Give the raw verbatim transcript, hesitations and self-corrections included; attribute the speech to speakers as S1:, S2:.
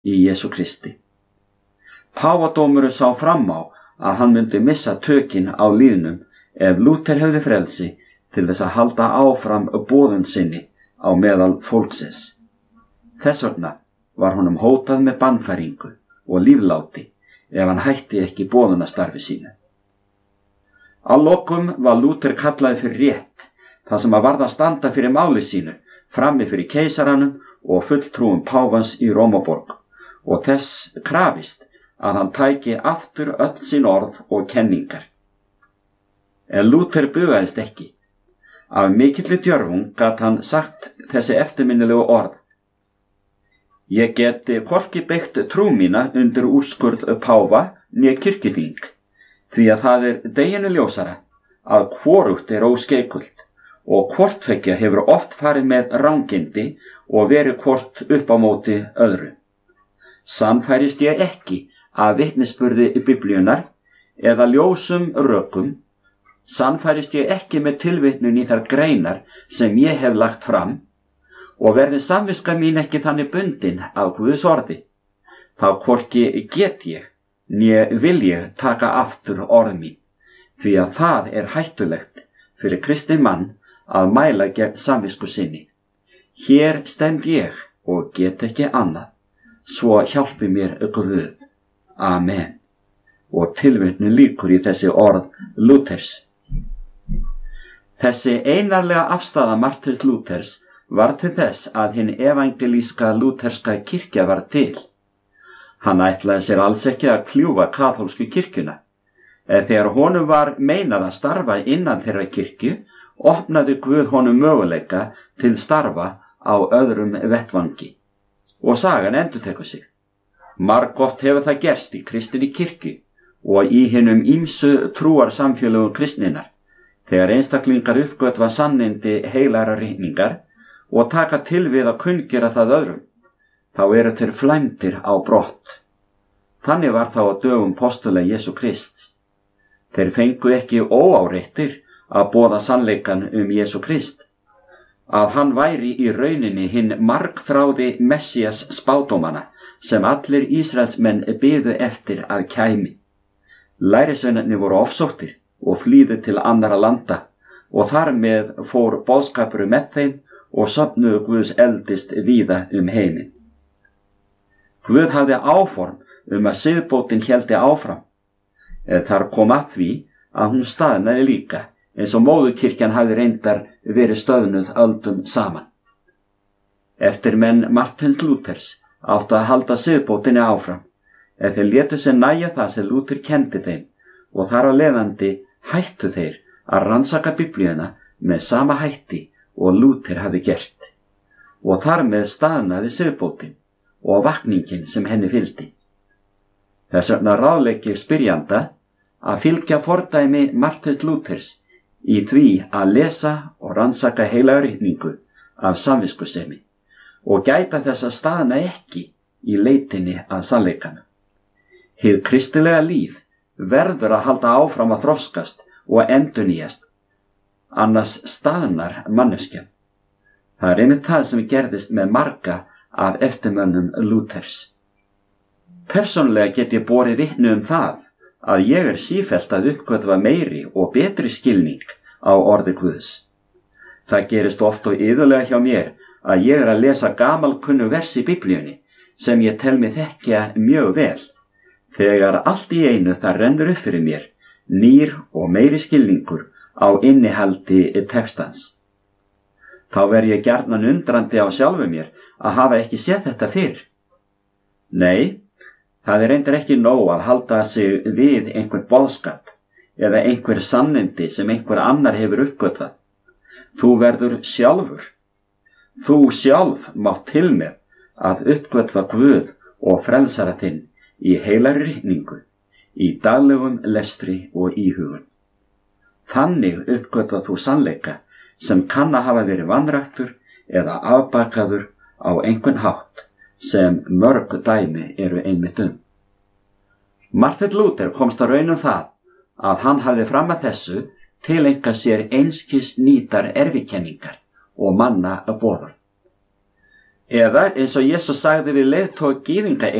S1: í Jesú Kristi. Páfadómurinn sá fram á að hann myndi missa tökin á lýðnum ef Lúther hefði frelsi til þess að halda áfram boðun sinni á meðal fólksins. Þess vegna var honum hótað með bannfæringu og lífláti ef hann hætti ekki boðunastarfi sínu. Að lokum var Lúther kallaði fyrir rétt, það sem að varð að standa fyrir máli sínu, frammi fyrir keisaranum og fulltrúum páfans í Rómaborg, og þess krafist að hann tæki aftur öll sín orð og kenningar. En Lúther bugaðist ekki. Af mikilli djörfung gat hann sagt þessi eftirminnilegu orð: Ég geti hvorki byggt trú mína undir úrskurð páfa né kirkjuþing, því að það er deginum ljósara að hvorugt er óskeikult og hvort tveggja hefur oft farið með rangindi og verið hvort upp á móti öðru. Sannfærist ég ekki af vitnisburði Biblíunnar eða ljósum rökum, sannfærist ég ekki með tilvitnun í þær greinar sem ég hef lagt fram, og verði samviska mín ekki þannig bundin af Guðs orði, þá hvorki get ég né vil ég taka aftur orð mín, því að það er hættulegt fyrir kristinn mann að mæla gegn samvisku sinni. Hér stend ég og get ekki annað, svo hjálpi mér Guð. Amen. Og tilvitnun lýkur í þessi orð Lúthers. Þessi einarlega afstaða Martins Lúthers var til þess að hinn evangelíska lútherska kirkja var til. Hann ætlaði sér alls ekki að kljúfa kaþólsku kirkjuna, en þegar honum var meinað að starfa innan þeirra kirkju, opnaði Guð honum möguleika til starfa á öðrum vettvangi. Og sagan endurtekur sig. Margoft hefur það gerst í kristinni kirkju og í hinum ýmsu trúarsamfélögum kristninnar, þegar einstaklingar uppgötva sannindi heilagra ritningar og taka til við að kunngera það öðrum, þá eru þeir flæmdir á brott. Þannig var þá á dögum postula Jesú Krists. Þeir fengu ekki óáreittir að boða sannleikan um Jesú Krist, að hann væri í rauninni hinn margþráði Messías spádómana sem allir Ísraelsmenn biðu eftir að kæmi. Lærisveinarnir voru ofsóttir og flýðu til annarra landa, og þar með fór boðskapur með þeim og safnuðu Guðs eldist víða um heiminn. Guð hafði áform um að siðbótin héldi áfram, eða þar kom að því að hún staðnaði líka, eins og móðurkirkjan hafði reyndar verið stöðnuð öldum saman. Eftir menn Martins Lúthers áttu að halda siðbótinni áfram, eða þeir létu sér nægja það sem Lúther kendi þeim, og þar á leiðandi hættu þeir að rannsaka Biblíuna með sama hætti og Lúther hafði gert, og þar með staðnaði siðbótin og vakningin sem henni fylgdi. Þess vegna ráðlegg ég spyrjanda að fylgja fordæmi Martins Lúthers í því að lesa og rannsaka heilaga ritningu af samviskusemi og gæta þess að staðna ekki í leitinni að sannleikanum. Hið kristilega líf verður að halda áfram að þroskast og endurnýjast, annars staðnar manneskjan. Það er einmitt það sem gerðist með marga af eftirmönnum Lúthers. Persónlega get ég borið vitni um það að ég er sífellt að uppgötva meiri og betri skilning á orði Guðs. Það gerist oft og iðulega hjá mér að ég er að lesa gamalkunnu vers í Biblíunni sem ég tel mig þekkja mjög vel, þegar allt í einu það rennur upp fyrir mér nýr og meiri skilningur á innihaldi textans. Þá verð ég gjarnan undrandi á sjálfu mér að hafa ekki séð þetta fyrr. Nei, það er reyndar ekki nóg að halda sig við einhver boðskap eða einhver sannindi sem einhver annar hefur uppgötvað. Þú verður sjálfur. Þú sjálf mátt til með að uppgötva Guð og frelsara þinn í heilari ritningu, í daglegum lestri og íhugun. Þannig uppgötvað þú sannleika sem kann að hafa verið vanræktur eða afbakaður á einhvern hátt sem mörg dæmi eru einmitt um. Martin Luther komst að raun um það að hann hafði fram að þessu tileinkað sér einskis nýtar erfikenningar og manna boðorð. Eða eins og Jesús sagði við leiðtoga gyðinga